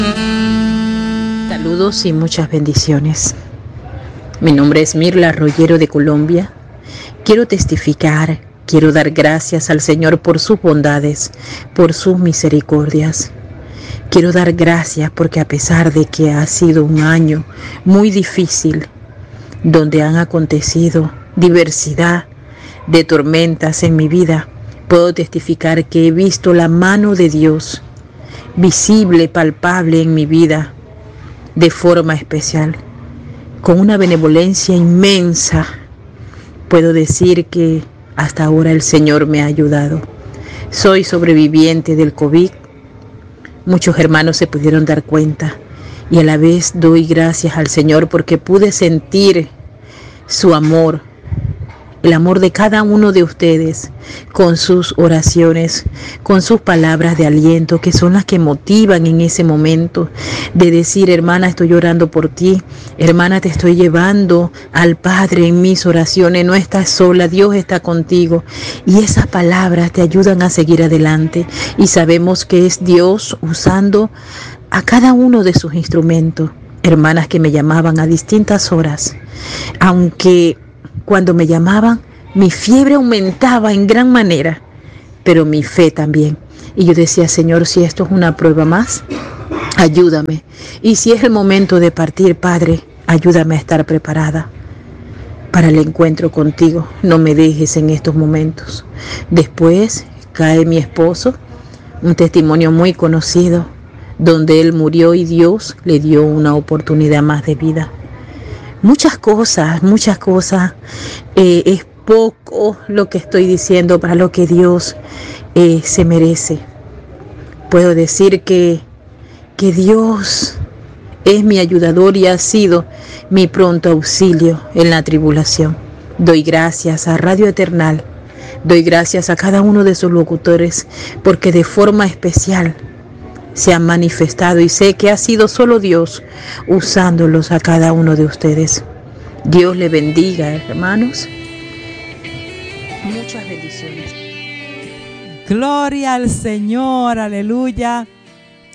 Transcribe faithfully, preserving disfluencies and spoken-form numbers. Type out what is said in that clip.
Saludos y muchas bendiciones. Mi nombre es Mirla Rollero de Colombia. Quiero testificar, quiero dar gracias al Señor por sus bondades, por sus misericordias. Quiero dar gracias porque a pesar de que ha sido un año muy difícil, donde han acontecido diversidad de tormentas en mi vida, puedo testificar que he visto la mano de Dios visible, palpable en mi vida, de forma especial, con una benevolencia inmensa. Puedo decir que hasta ahora el Señor me ha ayudado. Soy sobreviviente del COVID. Muchos hermanos se pudieron dar cuenta y a la vez doy gracias al Señor porque pude sentir su amor, el amor de cada uno de ustedes, con sus oraciones, con sus palabras de aliento, que son las que motivan en ese momento de decir: hermana, estoy orando por ti, hermana, te estoy llevando al Padre en mis oraciones, no estás sola, Dios está contigo. Y esas palabras te ayudan a seguir adelante, y sabemos que es Dios usando a cada uno de sus instrumentos. Hermanas que me llamaban a distintas horas, aunque cuando me llamaban, mi fiebre aumentaba en gran manera, pero mi fe también. Y yo decía: Señor, si esto es una prueba más, ayúdame. Y si es el momento de partir, Padre, ayúdame a estar preparada para el encuentro contigo. No me dejes en estos momentos. Después cae mi esposo, un testimonio muy conocido, donde él murió y Dios le dio una oportunidad más de vida. Muchas cosas, muchas cosas. Eh, es poco lo que estoy diciendo para lo que Dios eh, se merece. Puedo decir que, que Dios es mi ayudador y ha sido mi pronto auxilio en la tribulación. Doy gracias a Radio Eternal, doy gracias a cada uno de sus locutores, porque de forma especial se han manifestado, y sé que ha sido solo Dios usándolos a cada uno de ustedes. Dios le bendiga, hermanos. Muchas bendiciones. Gloria al Señor, aleluya.